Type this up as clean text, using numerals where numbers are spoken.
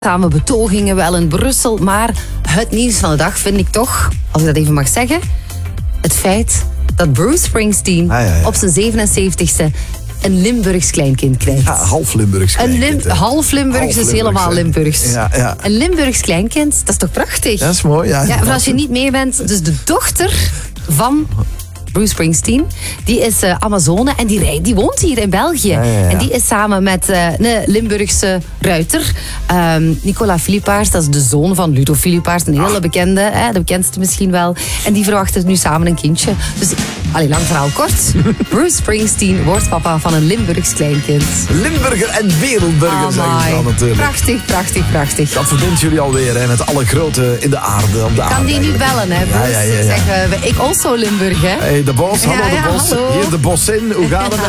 samen betogingen wel in Brussel. Maar het nieuws van de dag vind ik toch, als ik dat even mag zeggen, het feit dat Bruce Springsteen op zijn 77ste een Limburgs kleinkind krijgt. Ja, half Limburgs kleinkind. Half Limburgs, dus helemaal Limburgs. Ja. Een Limburgs kleinkind, dat is toch prachtig? Dat is mooi, ja. Voor als je niet mee bent, dus de dochter van Bruce Springsteen, die is Amazone en die woont hier in België. Ja. En die is samen met een Limburgse ruiter, Nicolas Philippaerts, dat is de zoon van Ludo Philippaerts, een hele bekende, de bekendste misschien wel. En die verwachten nu samen een kindje. Dus, lang verhaal kort, Bruce Springsteen wordt papa van een Limburgs kleinkind. Limburger en wereldburger zeggen ze dan natuurlijk. Prachtig. Dat verbindt jullie alweer hè, met alle grote in de aarde. Op de Kan die nu bellen, hè, Bruce? Ja. Zeggen, ik also Limburg, hè? Hey, de bos, hallo de bos. Hallo. Hier de bos in, hoe gaat het met